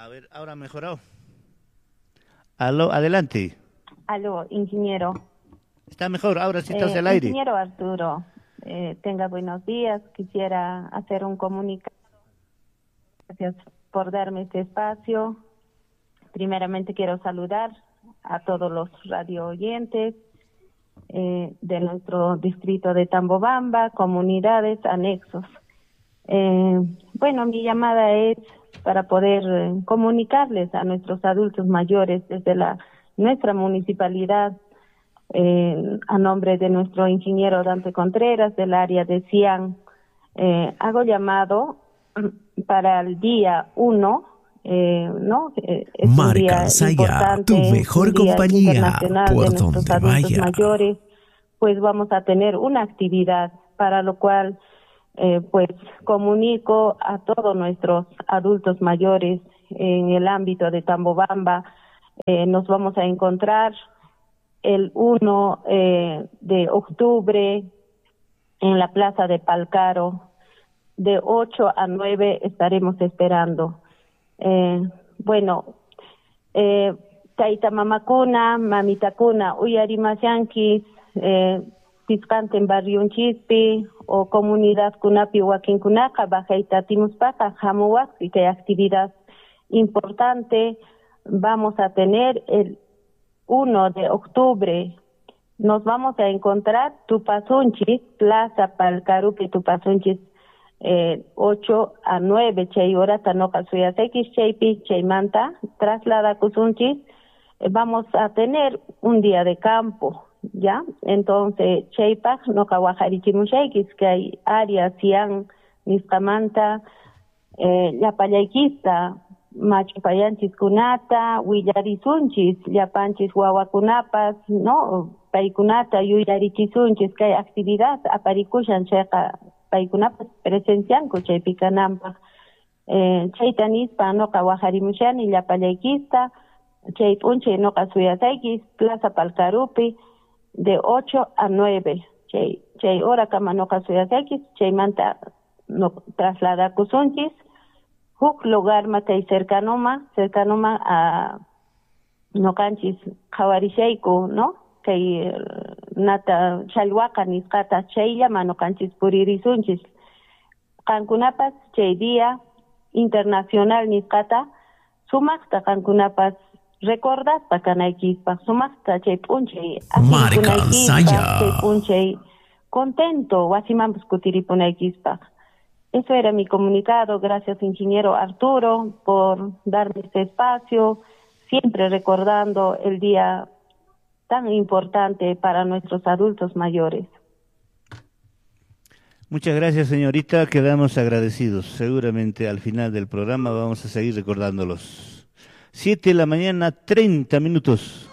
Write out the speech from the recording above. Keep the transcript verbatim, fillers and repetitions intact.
A ver, ahora ha mejorado. Aló, adelante. Aló, ingeniero. Está mejor, ahora sí estás Eh, al aire. ingeniero Arturo, eh, tenga buenos días. Quisiera hacer un comunicado. Gracias por darme este espacio. Primeramente quiero saludar a todos los radio oyentes eh, de nuestro distrito de Tambobamba, comunidades, anexos. Eh, bueno, mi llamada es para poder eh, comunicarles a nuestros adultos mayores desde la nuestra municipalidad, eh, a nombre de nuestro ingeniero Dante Contreras del área de Cian. Eh, hago llamado para el día uno, eh, ¿no? Eh, es un Marca día Saya, importante, tu mejor un día compañía, internacional por de nuestros donde adultos vaya. mayores. Pues vamos a tener una actividad para lo cual eh, pues comunico a todos nuestros adultos mayores en el ámbito de Tambobamba. Eh, nos vamos a encontrar el uno eh, de octubre en la plaza de Palcaro. De ocho a nueve estaremos esperando. Eh, bueno, eh, Taita Mamakuna, Mamitakuna, Uyarimasyanki, eh, Piscanten Barrio Chispi, o Comunidad Kunapi Huaquincunaca, Bajaita Timuspaka, Jamuac, y que actividad importante vamos a tener el uno de octubre. Nos vamos a encontrar Tupasunchis, Plaza Palcarupi, Tupasunchis, eh, ocho a nueve, chay hora, tanoca suya sequis, chaypi, chaymanta, traslada kusunchis. Eh, vamos a tener un día de campo, ¿ya? Entonces, chaypaj, no kawajarichimushaykis, que hay áreas, Cian, Niskamanta, eh, la payaykista, machupayanchis kunata, willarisunchis, llapanchis wawakunapas, ¿no? Paikunata, yuyarichisunchis, que hay actividad, aparikushan, checa, paykunapas presencianku chaypi kananpaq. Eh, chayta nispa noqa waqharimushani llapallaykista, chay p'unchay noqa suyasaykis, Plaza Palcarupi, de ocho a nueve. Chay, chay hora kama noqa suyasaykis, chaymanta no, trasladakusunchis, huk lugar matay cercanoma, cercanoma a noqanchis qhawarishayku, ¿no? Kay nata challwaqa nisqata chayllama noqanchis puririsunchis. Qankunapas chay día internacional nisqata sumaqta qankunapas recordaspa kanaykispaq, sumaqta chay p'unchay asiykunaykispa, chay p'unchay contento wasimanpas kutiripunaykispa. Eso era mi comunicado. Gracias, ingeniero Arturo, por darme este espacio, siempre recordando el día tan importante para nuestros adultos mayores. Muchas gracias, señorita. Quedamos agradecidos. Seguramente al final del programa vamos a seguir recordándolos. Siete de la mañana, treinta minutos.